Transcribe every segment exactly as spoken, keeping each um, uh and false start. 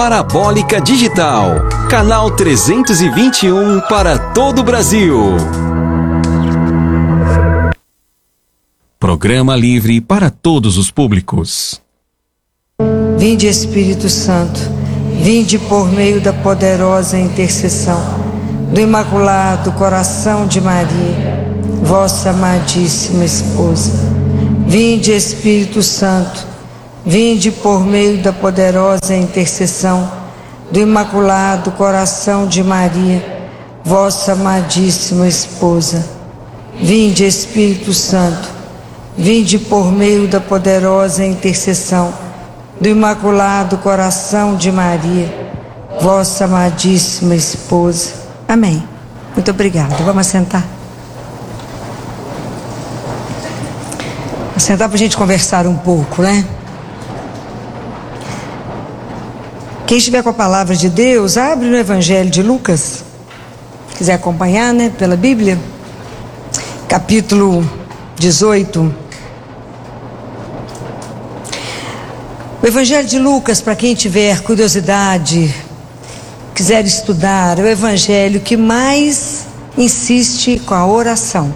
Parabólica Digital, canal trezentos e vinte e um para todo o Brasil. Programa livre para todos os públicos. Vinde, Espírito Santo, vinde por meio da poderosa intercessão do Imaculado Coração de Maria, vossa amadíssima esposa. Vinde, Espírito Santo, vinde por meio da poderosa intercessão do Imaculado Coração de Maria, vossa amadíssima esposa. Vinde, Espírito Santo, vinde por meio da poderosa intercessão do Imaculado Coração de Maria, vossa amadíssima esposa. Amém. Muito obrigada. Vamos sentar. Vamos sentar para a gente conversar um pouco, né? Quem estiver com a palavra de Deus, abre no Evangelho de Lucas, quiser acompanhar, né, pela Bíblia, capítulo dezoito. O Evangelho de Lucas, para quem tiver curiosidade, quiser estudar, é o Evangelho que mais insiste com a oração.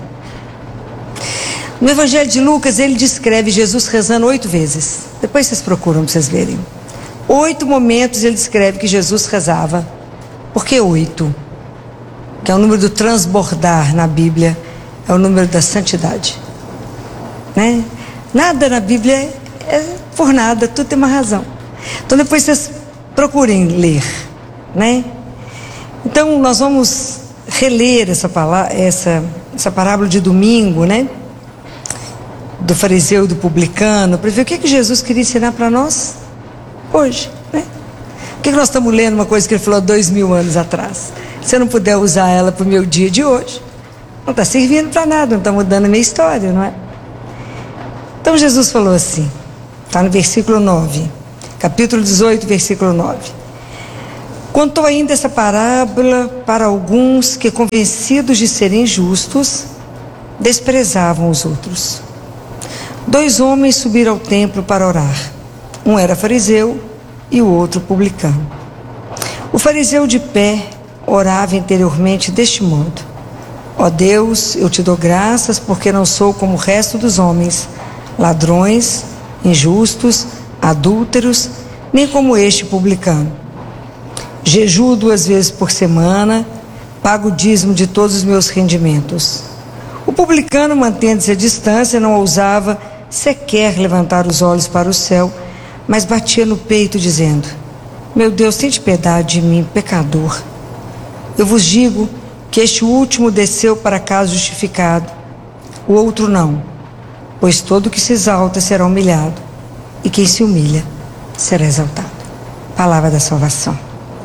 No Evangelho de Lucas, ele descreve Jesus rezando oito vezes. Depois vocês procuram para vocês verem. Oito momentos ele descreve que Jesus rezava. Por que oito? Que é o número do transbordar na Bíblia, é o número da santidade, né? Nada na Bíblia é, é por nada, tudo tem uma razão. Então depois vocês procurem ler, né? Então nós vamos reler essa, palavra, essa, essa parábola de domingo, né? Do fariseu e do publicano, para ver o que, que Jesus queria ensinar para nós hoje, né? Por que, que nós estamos lendo uma coisa que ele falou dois mil anos atrás? Se eu não puder usar ela para o meu dia de hoje, não está servindo para nada, não está mudando a minha história, não é? Então Jesus falou assim, está no versículo nove, capítulo dezoito, versículo nove. Contou ainda essa parábola para alguns que, convencidos de serem justos, desprezavam os outros. Dois homens subiram ao templo para orar. Um era fariseu e o outro publicano. O fariseu de pé orava interiormente deste modo: ó Deus, eu te dou graças porque não sou como o resto dos homens, ladrões, injustos, adúlteros, nem como este publicano. Jejuo duas vezes por semana, pago o dízimo de todos os meus rendimentos. O publicano, mantendo-se à distância, não ousava sequer levantar os olhos para o céu, mas batia no peito dizendo: meu Deus, tente piedade de mim, pecador. Eu vos digo que este último desceu para casa justificado, o outro não, pois todo que se exalta será humilhado, e quem se humilha será exaltado. Palavra da salvação.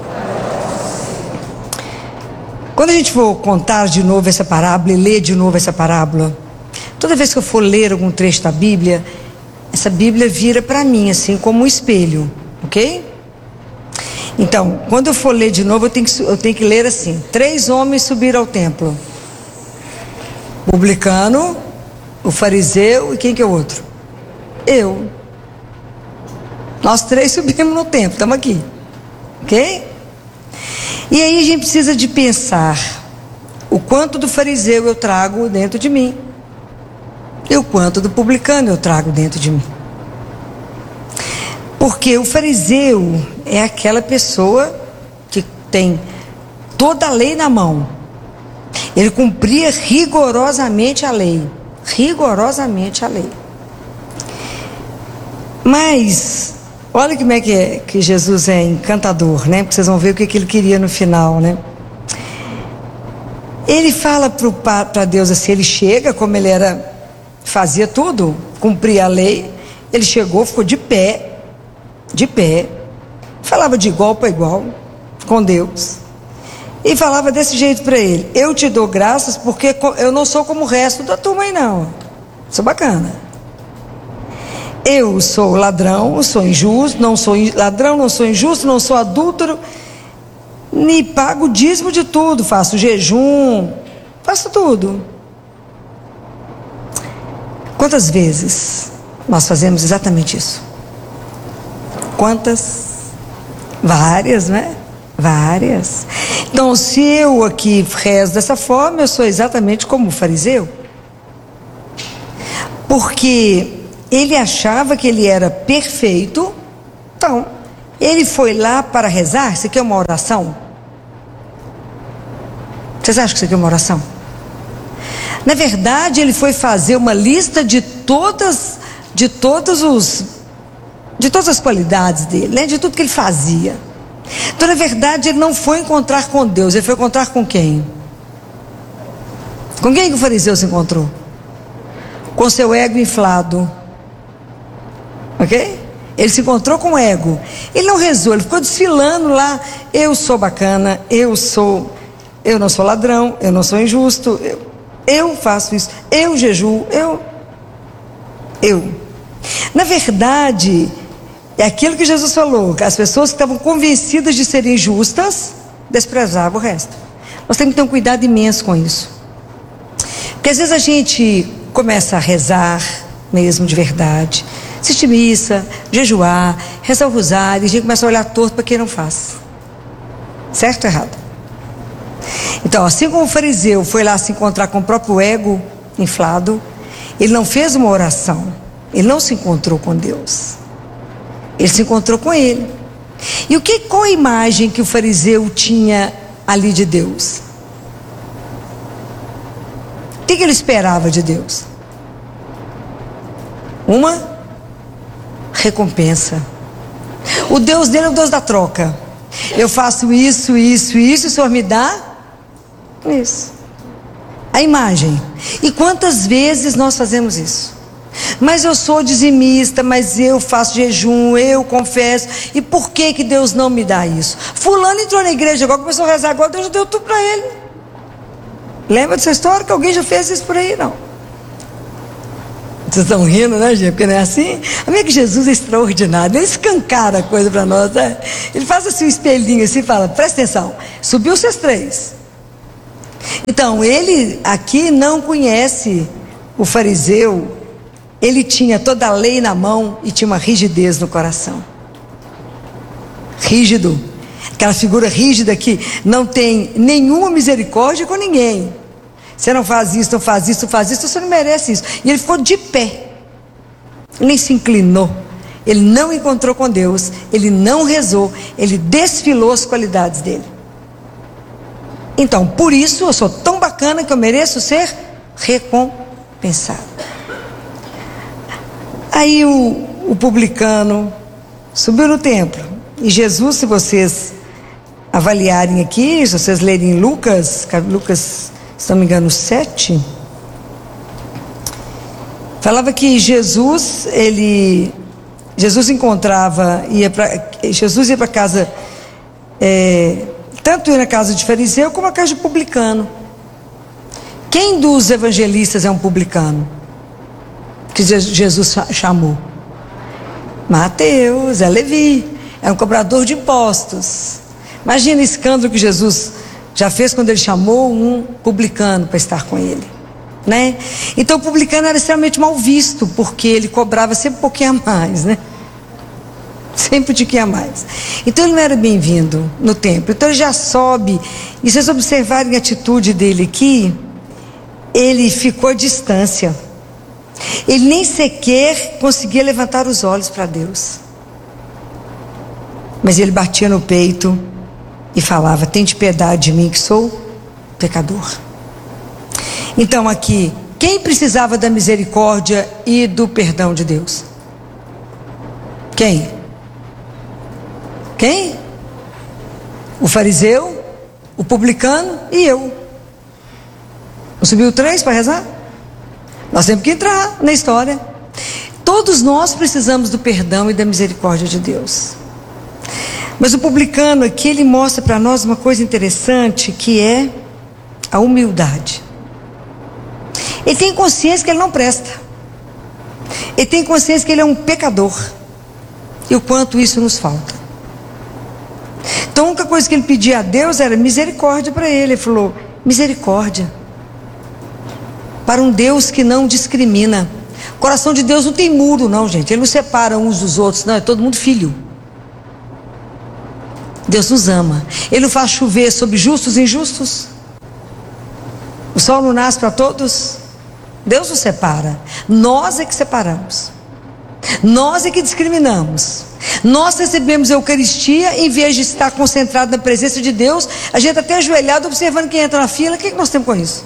Quando a gente for contar de novo essa parábola e ler de novo essa parábola, toda vez que eu for ler algum trecho da Bíblia, essa Bíblia vira para mim assim como um espelho, ok? Então, quando eu for ler de novo, eu tenho que, eu tenho que ler assim: três homens subiram ao templo. O publicano, o fariseu e quem que é o outro? Eu. Nós três subimos no templo, estamos aqui, ok? E aí a gente precisa de pensar o quanto do fariseu eu trago dentro de mim e o quanto do publicano eu trago dentro de mim. Porque o fariseu é aquela pessoa que tem toda a lei na mão. Ele cumpria rigorosamente a lei. Rigorosamente a lei. Mas, olha como é que, é que Jesus é encantador, né? Porque vocês vão ver o que, que ele queria no final, né? Ele fala para Deus assim, ele chega, como ele era, fazia tudo, cumpria a lei. Ele chegou, ficou de pé, de pé, falava de igual para igual com Deus, e falava desse jeito para ele: eu te dou graças porque eu não sou como o resto da turma aí não, sou bacana, eu sou ladrão, sou injusto, não sou ladrão, não sou injusto, não sou adúltero, nem pago o dízimo de tudo, faço jejum, faço tudo. Quantas vezes nós fazemos exatamente isso? Quantas Várias, né? Várias. Então, se eu aqui rezo dessa forma, eu sou exatamente como o fariseu. Porque ele achava que ele era perfeito, então, ele foi lá para rezar. Isso aqui é uma oração? Vocês acham que isso aqui é uma oração? Na verdade, ele foi fazer uma lista de todas, de todos os, de todas as qualidades dele, né? De tudo que ele fazia. Então, na verdade, ele não foi encontrar com Deus, ele foi encontrar com quem? Com quem que o fariseu se encontrou? Com seu ego inflado. Ok? Ele se encontrou com o ego. Ele não rezou, ele ficou desfilando lá. Eu sou bacana, eu sou, eu não sou ladrão, eu não sou injusto, eu, eu faço isso, eu jejuo, eu, eu. Na verdade, é aquilo que Jesus falou, que as pessoas que estavam convencidas de serem justas, desprezavam o resto. Nós temos que ter um cuidado imenso com isso. Porque às vezes a gente começa a rezar mesmo de verdade, assistir missa, jejuar, rezar o rosário, e a gente começa a olhar torto para quem não faz. Certo ou errado? Então, assim como o fariseu foi lá se encontrar com o próprio ego inflado, ele não fez uma oração, ele não se encontrou com Deus, ele se encontrou com ele. E o que, qual a imagem que o fariseu tinha ali de Deus? O que, que ele esperava de Deus? Uma recompensa. O Deus dele é o Deus da troca. Eu faço isso, isso, isso, e o Senhor me dá isso. A imagem. E quantas vezes nós fazemos isso? Mas eu sou dizimista, mas eu faço jejum, eu confesso. E por que que Deus não me dá isso? Fulano entrou na igreja agora, começou a rezar agora, Deus já deu tudo para ele. Lembra dessa história que alguém já fez isso por aí? Não. Vocês estão rindo, né, gente? Porque não é assim? Amigo, que Jesus é extraordinário. Ele escancara a coisa para nós, né? Ele faz assim um espelhinho assim e fala, presta atenção, subiu vocês três. Então, ele aqui não conhece o fariseu. Ele tinha toda a lei na mão e tinha uma rigidez no coração. Rígido. Aquela figura rígida que não tem nenhuma misericórdia com ninguém. Você não faz isso, não faz isso, não faz isso, você não merece isso. E ele ficou de pé. Ele nem se inclinou. Ele não encontrou com Deus. Ele não rezou. Ele desfilou as qualidades dele. Então, por isso eu sou tão bacana que eu mereço ser recompensado. Aí o, o publicano subiu no templo. E Jesus, se vocês avaliarem aqui, se vocês lerem Lucas, Lucas, se não me engano, sete, falava que Jesus, ele, Jesus encontrava, ia pra, Jesus ia para casa, é, tanto ia na casa de fariseu como na casa de publicano. Quem dos evangelistas é um publicano? Que Jesus chamou? Mateus, é Levi, é um cobrador de impostos. Imagina o escândalo que Jesus já fez quando ele chamou um publicano para estar com ele, né? Então o publicano era extremamente mal visto, porque ele cobrava sempre um pouquinho a mais, né? Sempre um pouquinho a mais. Então ele não era bem-vindo no templo. Então ele já sobe, e se vocês observarem a atitude dele aqui, ele ficou à distância. Ele nem sequer conseguia levantar os olhos para Deus. Mas ele batia no peito e falava, tende piedade de mim que sou pecador. Então aqui, quem precisava da misericórdia e do perdão de Deus? Quem? Quem? O fariseu, o publicano e eu. Não subiu três para rezar? Nós temos que entrar na história. Todos nós precisamos do perdão e da misericórdia de Deus. Mas o publicano aqui, ele mostra para nós uma coisa interessante, que é a humildade. Ele tem consciência que ele não presta. Ele tem consciência que ele é um pecador. E o quanto isso nos falta. Então a única coisa que ele pedia a Deus era misericórdia para ele. Ele falou, misericórdia. Para um Deus que não discrimina. O coração de Deus não tem muro não, gente. Ele não separa uns dos outros, não, é todo mundo filho. Deus nos ama. Ele não faz chover sobre justos e injustos. O sol não nasce para todos. Deus nos separa. Nós é que separamos. Nós é que discriminamos. Nós recebemos a Eucaristia, em vez de estar concentrado na presença de Deus, a gente até ajoelhado observando quem entra na fila. O que, é que nós temos com isso?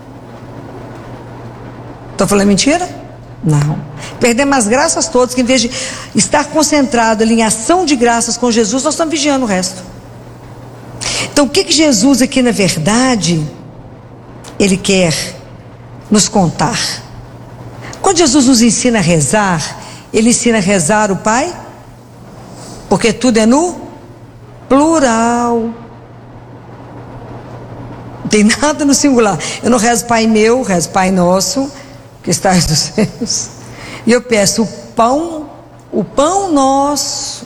Estou falando mentira? Não. Perdemos as graças todas, que em vez de estar concentrado ali em ação de graças com Jesus, nós estamos vigiando o resto. Então o que, que Jesus aqui na verdade Ele quer nos contar? Quando Jesus nos ensina a rezar, Ele ensina a rezar o Pai, porque tudo é no plural. Não tem nada no singular. Eu não rezo Pai meu, rezo Pai nosso, que estás nos céus. E eu peço o pão, o pão nosso.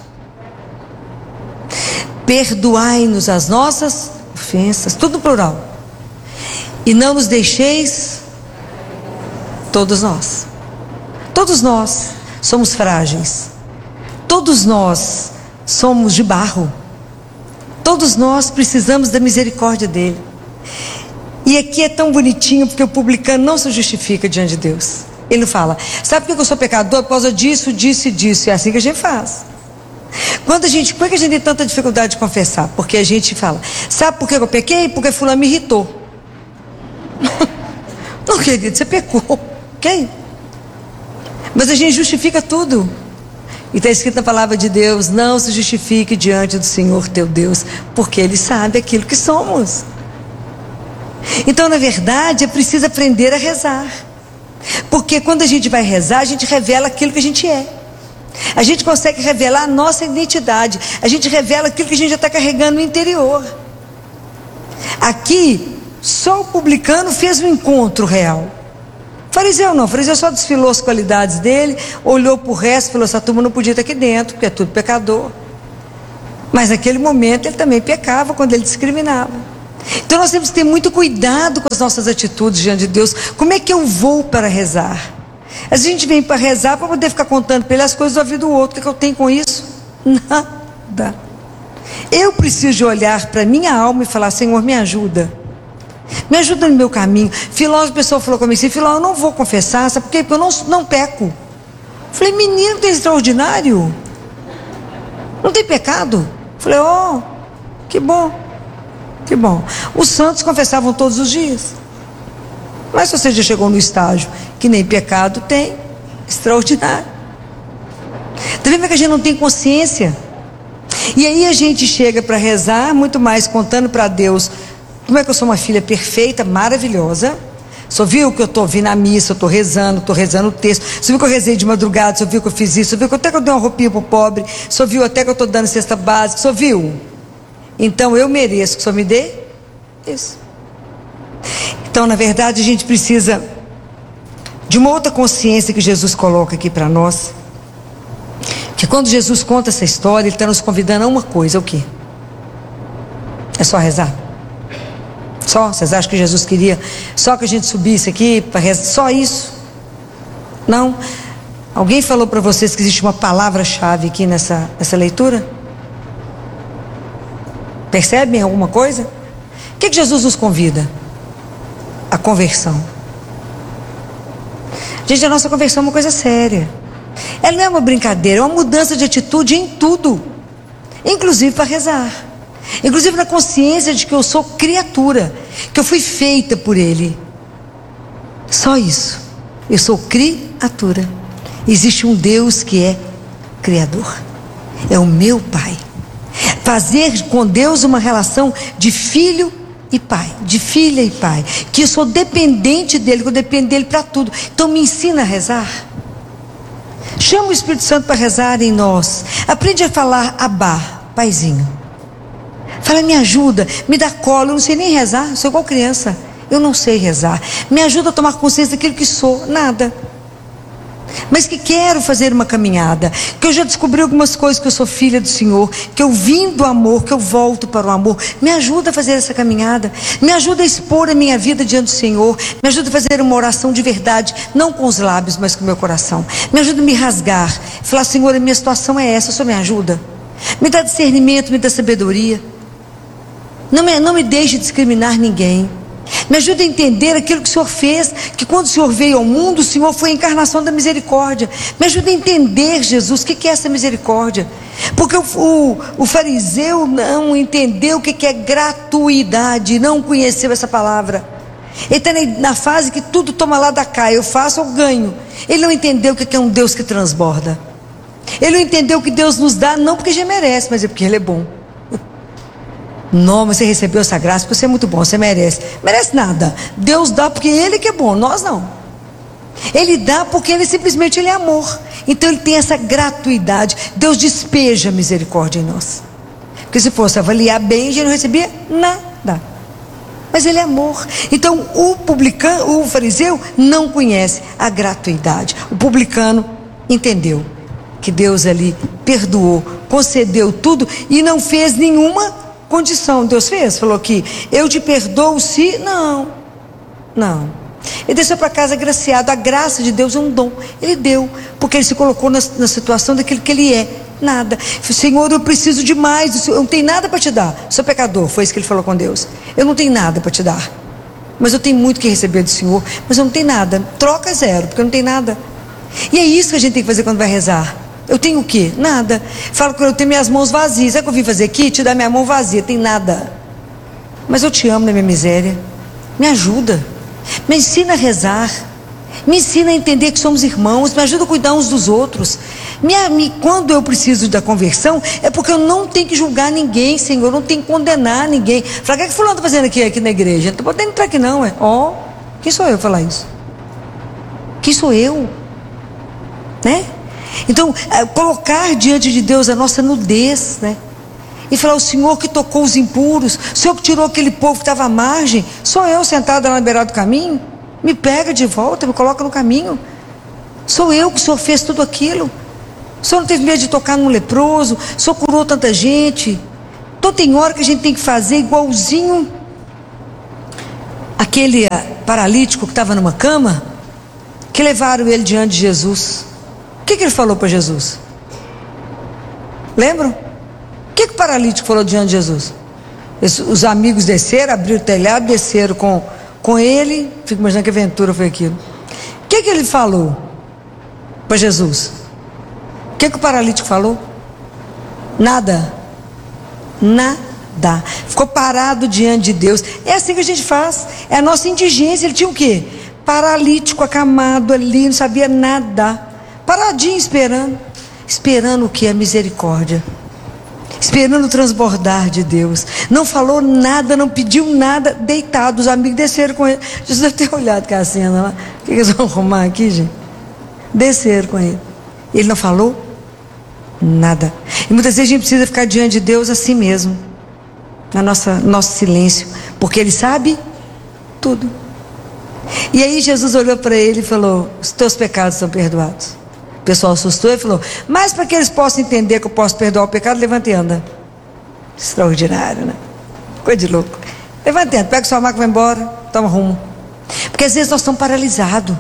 Perdoai-nos as nossas ofensas, tudo no plural. E não nos deixeis, todos nós. Todos nós somos frágeis. Todos nós somos de barro. Todos nós precisamos da misericórdia dele. E aqui é tão bonitinho, porque o publicano não se justifica diante de Deus. Ele não fala, sabe por que eu sou pecador? Por causa disso, disso e disso. É assim que a gente faz. Quando a gente, por que a gente tem tanta dificuldade de confessar? Porque a gente fala, sabe por que eu pequei? Porque fulano me irritou. Não, querido, você pecou, ok? Mas a gente justifica tudo. E está escrito na palavra de Deus, não se justifique diante do Senhor teu Deus, porque Ele sabe aquilo que somos. Então, na verdade, é preciso aprender a rezar. Porque quando a gente vai rezar, a gente revela aquilo que a gente é. A gente consegue revelar a nossa identidade. A gente revela aquilo que a gente já está carregando no interior. Aqui, só o publicano fez um encontro real. Fariseu não, fariseu só desfilou as qualidades dele, olhou para o resto e falou, essa turma não podia estar aqui dentro, porque é tudo pecador. Mas naquele momento ele também pecava quando ele discriminava. Então nós temos que ter muito cuidado com as nossas atitudes diante de Deus. Como é que eu vou para rezar? A gente vem para rezar para poder ficar contando para ele as coisas da vida do outro. O que, é que eu tenho com isso? Nada. Eu preciso de olhar para a minha alma e falar, Senhor, me ajuda. Me ajuda no meu caminho. Filó, a pessoa falou comigo assim, Filó, eu não vou confessar, sabe por quê? Porque eu não, não peco. Eu falei, menino, tem extraordinário? Não tem pecado? Eu falei, ó, oh, que bom. Que bom. Os santos confessavam todos os dias. Mas se você já chegou no estágio que nem pecado tem, extraordinário. Também é que a gente não tem consciência. E aí a gente chega para rezar, muito mais contando para Deus como é que eu sou uma filha perfeita, maravilhosa. Só viu que eu estou vindo à missa, eu estou rezando, estou rezando o texto. Só viu que eu rezei de madrugada, só viu que eu fiz isso, só viu que até que eu dei uma roupinha para o pobre, só viu até que eu estou dando cesta básica, só viu. Então eu mereço que o Senhor me dê isso. Então, na verdade, a gente precisa de uma outra consciência que Jesus coloca aqui para nós. Que quando Jesus conta essa história, Ele está nos convidando a uma coisa, o quê? É só rezar? Só? Vocês acham que Jesus queria só que a gente subisse aqui para rezar? Só isso? Não? Alguém falou para vocês que existe uma palavra-chave aqui nessa, nessa leitura? Percebem alguma coisa? O que, que Jesus nos convida? A conversão. Gente, a nossa conversão é uma coisa séria. Ela não é uma brincadeira, é uma mudança de atitude em tudo, inclusive para rezar, inclusive na consciência de que eu sou criatura, que eu fui feita por Ele. Só isso. Eu sou criatura. Existe um Deus que é Criador, é o meu Pai. Fazer com Deus uma relação de filho e pai, de filha e pai, que eu sou dependente dele, que eu dependo dele para tudo. Então me ensina a rezar. Chama o Espírito Santo para rezar em nós. Aprende a falar Abá, paizinho. Fala, me ajuda, me dá colo. Eu não sei nem rezar, eu sou igual criança, eu não sei rezar. Me ajuda a tomar consciência daquilo que sou, nada. Mas que quero fazer uma caminhada, que eu já descobri algumas coisas, que eu sou filha do Senhor, que eu vim do amor, que eu volto para o amor. Me ajuda a fazer essa caminhada, me ajuda a expor a minha vida diante do Senhor, me ajuda a fazer uma oração de verdade, não com os lábios, mas com o meu coração. Me ajuda a me rasgar, falar, Senhor, a minha situação é essa, o Senhor me ajuda. Me dá discernimento, me dá sabedoria. Não me, não me deixe discriminar ninguém. Me ajude a entender aquilo que o Senhor fez, que quando o Senhor veio ao mundo, o Senhor foi a encarnação da misericórdia. Me ajude a entender, Jesus, o que é essa misericórdia. Porque o, o, o fariseu não entendeu o que é gratuidade, não conheceu essa palavra. Ele está na fase que tudo toma lá da cá, eu faço ou ganho. Ele não entendeu o que é um Deus que transborda. Ele não entendeu que Deus nos dá, não porque já merece, mas é porque Ele é bom. Não, mas você recebeu essa graça porque você é muito bom, você merece. Merece nada. Deus dá porque Ele que é bom, nós não. Ele dá porque Ele simplesmente Ele é amor. Então Ele tem essa gratuidade. Deus despeja misericórdia em nós. Porque se fosse avaliar bem, a gente não recebia nada. Mas Ele é amor. Então o publicano, o fariseu não conhece a gratuidade. O publicano entendeu que Deus ali perdoou, concedeu tudo e não fez nenhuma condição. Deus fez, falou que eu te perdoo se... Não, não. Ele desceu para casa agraciado. A graça de Deus é um dom. Ele deu, porque Ele se colocou na, na situação daquilo que Ele é. Nada. Senhor, eu preciso de mais. Eu não tenho nada para te dar. Sou pecador, foi isso que ele falou com Deus. Eu não tenho nada para te dar, mas eu tenho muito que receber do Senhor. Mas eu não tenho nada. Troca zero, porque eu não tenho nada. E é isso que a gente tem que fazer quando vai rezar. Eu tenho o quê? Nada. Falo que eu tenho minhas mãos vazias. Sabe o que eu vim fazer aqui? Te dar minha mão vazia. Tem nada. Mas eu te amo na minha miséria. Me ajuda. Me ensina a rezar. Me ensina a entender que somos irmãos. Me ajuda a cuidar uns dos outros. Me, me, quando eu preciso da conversão, é porque eu não tenho que julgar ninguém, Senhor. Eu não tenho que condenar ninguém. Fala, o que é que fulano está fazendo aqui, aqui na igreja? Não estou podendo entrar aqui não, é. Ó, oh, quem sou eu falar isso? Quem sou eu? Né? Então, é, colocar diante de Deus a nossa nudez, né? E falar, o Senhor que tocou os impuros, o Senhor que tirou aquele povo que estava à margem, sou eu sentada lá na beirada do caminho, me pega de volta, me coloca no caminho. Sou eu que o Senhor fez tudo aquilo. O Senhor não teve medo de tocar num leproso, o Senhor curou tanta gente. Então tem hora que a gente tem que fazer igualzinho aquele paralítico que estava numa cama, que levaram ele diante de Jesus. O que, que ele falou para Jesus? Lembram? O que, que o paralítico falou diante de Jesus? Os amigos desceram, abriram o telhado, desceram com, com ele. Fico imaginando que aventura foi aquilo. O que, que ele falou para Jesus? O que, que o paralítico falou? Nada. Nada. Ficou parado diante de Deus. É assim que a gente faz. É a nossa indigência. Ele tinha o quê? Paralítico, acamado ali, não sabia nada. Paradinho esperando. Esperando o que? A misericórdia. Esperando o transbordar de Deus. Não falou nada, não pediu nada, deitado. Os amigos desceram com ele. Jesus deve ter olhado com a cena lá. O que eles vão arrumar aqui, gente? Desceram com ele. Ele não falou nada. E muitas vezes a gente precisa ficar diante de Deus assim mesmo, na nossa nosso silêncio, porque Ele sabe tudo. E aí Jesus olhou para ele e falou: os teus pecados são perdoados. O pessoal assustou e falou: mas para que eles possam entender que eu posso perdoar o pecado, levanta e anda. Extraordinário, né? Coisa de louco. Levanta e anda, pega sua maca e vai embora, toma rumo. Porque às vezes nós estamos paralisados.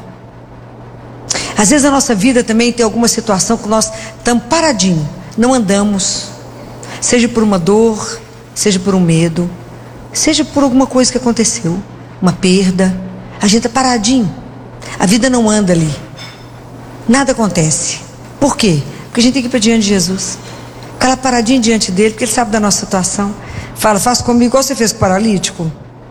Às vezes na nossa vida também tem alguma situação que nós estamos paradinhos, não andamos, seja por uma dor, seja por um medo, seja por alguma coisa que aconteceu, uma perda. A gente está paradinho, a vida não anda ali, nada acontece. Por quê? Porque a gente tem que ir para diante de Jesus, ficar lá paradinho diante dele, porque Ele sabe da nossa situação. Fala, faz comigo igual você fez com o paralítico.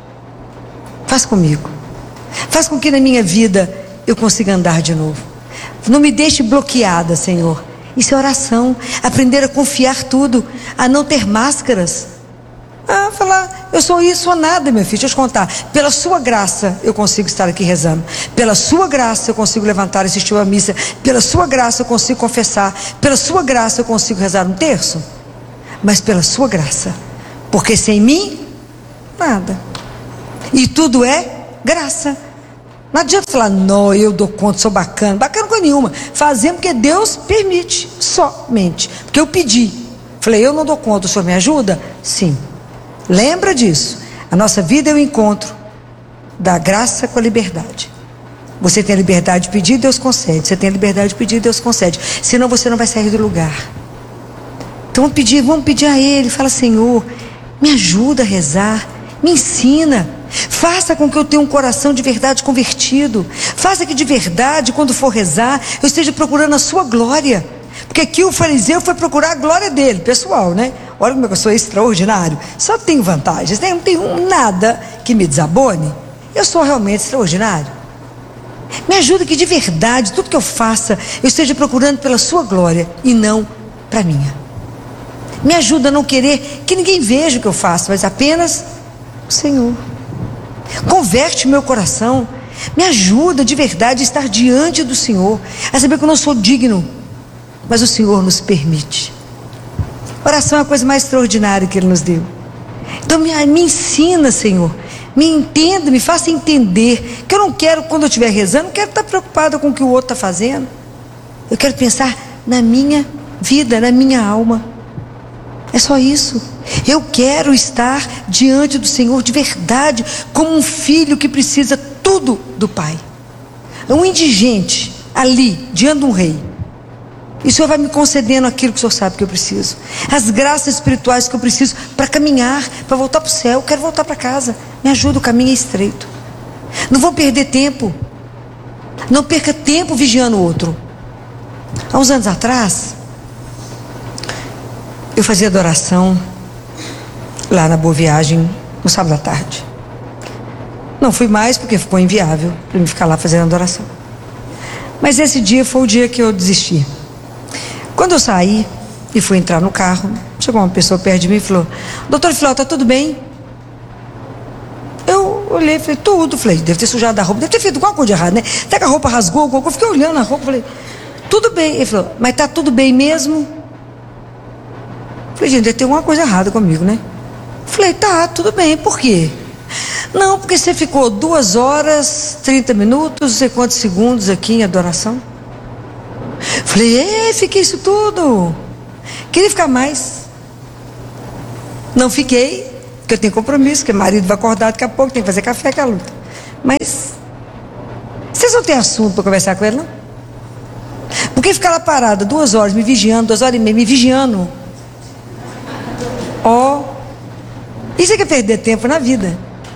Faz comigo. Faz com que na minha vida eu consiga andar de novo. Não me deixe bloqueada, Senhor. Isso é oração. Aprender a confiar tudo, a não ter máscaras. Ah, falar, eu sou isso ou nada, meu filho. Deixa eu te contar. Pela sua graça eu consigo estar aqui rezando. Pela sua graça eu consigo levantar e assistir a missa. Pela sua graça eu consigo confessar. Pela sua graça eu consigo rezar um terço. Mas pela sua graça. Porque sem mim, nada. E tudo é graça. Não adianta falar, não, eu dou conta, sou bacana. Bacana coisa nenhuma. Fazemos porque Deus permite, somente. Porque eu pedi. Falei, eu não dou conta, o Senhor me ajuda? Sim. Lembra disso. A nossa vida é o encontro da graça com a liberdade. Você tem a liberdade de pedir, Deus concede. Você tem a liberdade de pedir, Deus concede. Senão você não vai sair do lugar. Então vamos pedir, vamos pedir a Ele. Fala: Senhor, me ajuda a rezar, me ensina. Faça com que eu tenha um coração de verdade convertido. Faça que de verdade, quando for rezar, eu esteja procurando a sua glória. Porque aqui o fariseu foi procurar a glória dele, pessoal, né? Olha como eu sou extraordinário. Só tenho vantagens, né? Não tenho nada que me desabone. Eu sou realmente extraordinário. Me ajuda que de verdade, tudo que eu faça, eu esteja procurando pela sua glória e não para minha. Me ajuda a não querer que ninguém veja o que eu faço, mas apenas o Senhor. Converte meu coração. Me ajuda de verdade a estar diante do Senhor, a saber que eu não sou digno, mas o Senhor nos permite. Oração é a coisa mais extraordinária que Ele nos deu. Então me, me ensina, Senhor. Me entenda, me faça entender que eu não quero, quando eu estiver rezando, não quero estar preocupada com o que o outro está fazendo. Eu quero pensar na minha vida, na minha alma. É só isso. Eu quero estar diante do Senhor de verdade, como um filho que precisa tudo do Pai. Um indigente ali, diante de um rei. E o Senhor vai me concedendo aquilo que o Senhor sabe que eu preciso. As graças espirituais que eu preciso para caminhar, para voltar para o céu. Eu quero voltar para casa. Me ajuda, o caminho é estreito. Não vou perder tempo. Não perca tempo vigiando o outro. Há uns anos atrás, eu fazia adoração lá na Boa Viagem, no sábado à tarde. Não fui mais porque ficou inviável para mim ficar lá fazendo adoração. Mas esse dia foi o dia que eu desisti. Quando eu saí e fui entrar no carro, chegou uma pessoa perto de mim e falou: doutor Filó, tá tudo bem? Eu olhei e falei: tudo. Falei: deve ter sujado a roupa, deve ter feito alguma coisa de errado, né? Até que a roupa rasgou, eu fiquei olhando a roupa, falei: tudo bem. Ele falou: mas tá tudo bem mesmo? Falei: gente, deve ter alguma coisa errada comigo, né? Falei: tá, tudo bem, por quê? Não, porque você ficou duas horas, trinta minutos, não sei quantos segundos aqui em adoração. Falei: é, fiquei isso tudo. Queria ficar mais. Não fiquei, porque eu tenho compromisso, porque o marido vai acordar daqui a pouco, tem que fazer café, que é a luta. Mas vocês não têm assunto para conversar com ele, não? Porque ficar lá parada duas horas me vigiando, duas horas e meia me vigiando. Ó, oh, isso é que é perder tempo na vida,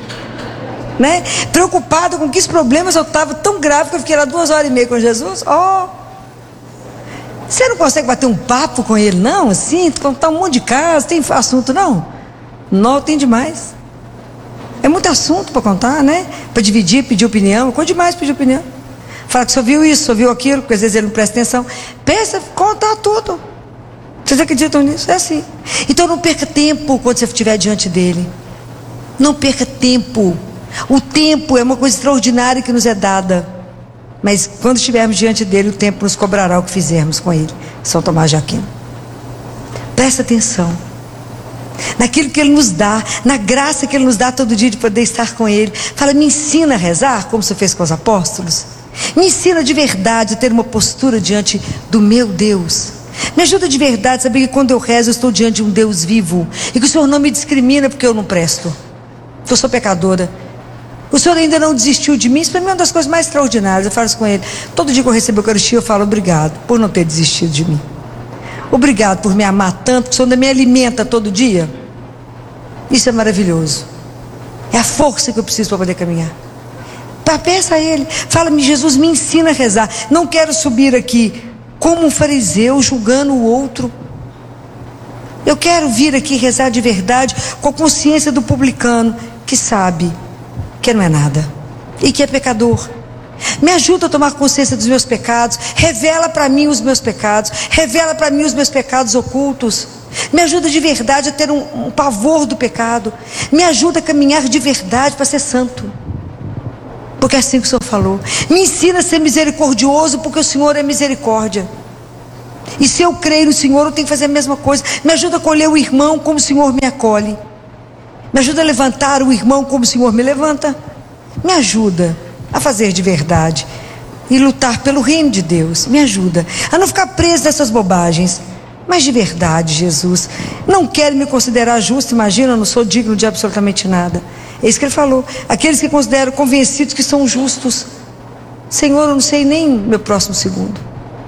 né? Preocupado com que os problemas eu estava tão grave que eu fiquei lá duas horas e meia com Jesus. Ó, oh, você não consegue bater um papo com ele, não? Assim, contar um monte de casos, tem assunto, não? Não, tem demais. É muito assunto para contar, né? Para dividir, pedir opinião, coisa demais pedir opinião. Falar que só viu isso, só viu aquilo, porque às vezes ele não presta atenção. Pensa, contar tudo. Vocês acreditam nisso? É assim. Então não perca tempo quando você estiver diante dele. Não perca tempo. O tempo é uma coisa extraordinária que nos é dada. Mas quando estivermos diante dele, o tempo nos cobrará o que fizermos com ele. São Tomás de Aquino. Presta atenção naquilo que ele nos dá, na graça que ele nos dá todo dia de poder estar com ele. Fala: me ensina a rezar como você fez com os apóstolos. Me ensina de verdade a ter uma postura diante do meu Deus. Me ajuda de verdade a saber que quando eu rezo eu estou diante de um Deus vivo e que o Senhor não me discrimina porque eu não presto, que eu sou pecadora. O Senhor ainda não desistiu de mim. Isso para mim é uma das coisas mais extraordinárias. Eu falo isso com ele. Todo dia que eu recebo a Eucaristia eu falo: obrigado por não ter desistido de mim. Obrigado por me amar tanto, que o Senhor ainda me alimenta todo dia. Isso é maravilhoso. É a força que eu preciso para poder caminhar. Peça a Ele. Fala-me: Jesus, me ensina a rezar. Não quero subir aqui como um fariseu julgando o outro. Eu quero vir aqui rezar de verdade, com a consciência do publicano que sabe que não é nada e que é pecador. Me ajuda a tomar consciência dos meus pecados. Revela para mim os meus pecados. Revela para mim os meus pecados ocultos. Me ajuda de verdade a ter um, um pavor do pecado. Me ajuda a caminhar de verdade para ser santo, porque é assim que o Senhor falou. Me ensina a ser misericordioso, porque o Senhor é misericórdia. E se eu creio no Senhor, eu tenho que fazer a mesma coisa. Me ajuda a acolher o irmão como o Senhor me acolhe. Me ajuda a levantar o irmão como o Senhor me levanta. Me ajuda a fazer de verdade e lutar pelo reino de Deus. Me ajuda a não ficar preso nessas bobagens, mas de verdade, Jesus. Não quero me considerar justo, imagina, eu não sou digno de absolutamente nada. É isso que ele falou. Aqueles que consideram convencidos que são justos. Senhor, eu não sei nem meu próximo segundo.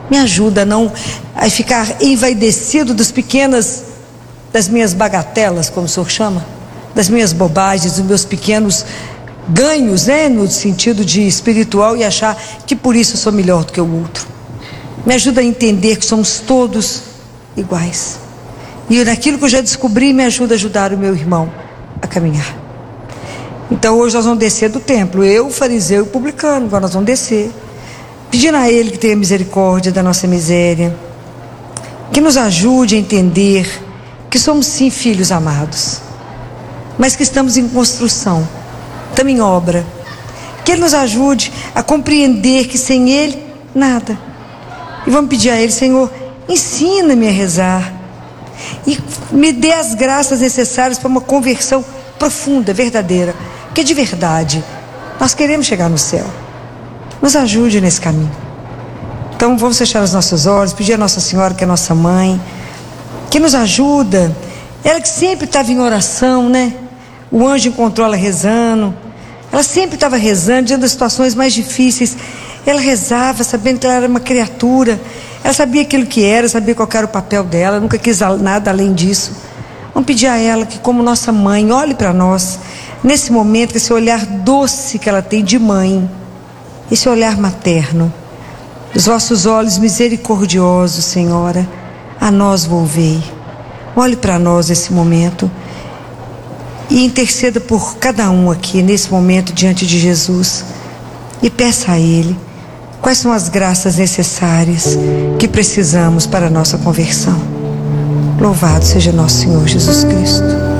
Me ajuda a não a ficar envaidecido das pequenas, das minhas bagatelas, como o Senhor chama, das minhas bobagens, dos meus pequenos ganhos, né, no sentido de espiritual, e achar que por isso eu sou melhor do que o outro. Me ajuda a entender que somos todos iguais. E naquilo que eu já descobri, me ajuda a ajudar o meu irmão a caminhar. Então hoje nós vamos descer do templo, eu, fariseu e publicano, agora nós vamos descer, pedindo a Ele que tenha misericórdia da nossa miséria, que nos ajude a entender que somos sim filhos amados, mas que estamos em construção, estamos em obra. Que Ele nos ajude a compreender que sem Ele, nada. E vamos pedir a Ele: Senhor, ensina-me a rezar e me dê as graças necessárias para uma conversão profunda, verdadeira, que de verdade nós queremos chegar no céu. Nos ajude nesse caminho. Então vamos fechar os nossos olhos, pedir a Nossa Senhora, que é nossa mãe, que nos ajuda, ela que sempre estava em oração, né? O anjo encontrou ela rezando, ela sempre estava rezando diante das situações mais difíceis. Ela rezava sabendo que ela era uma criatura, ela sabia aquilo que era, sabia qual era o papel dela, nunca quis nada além disso. Vamos pedir a ela que, como nossa mãe, olhe para nós nesse momento, com esse olhar doce que ela tem de mãe, esse olhar materno. Os vossos olhos misericordiosos, Senhora, a nós volvei. Olhe para nós nesse momento e interceda por cada um aqui nesse momento diante de Jesus, e peça a Ele quais são as graças necessárias que precisamos para a nossa conversão. Louvado seja nosso Senhor Jesus Cristo.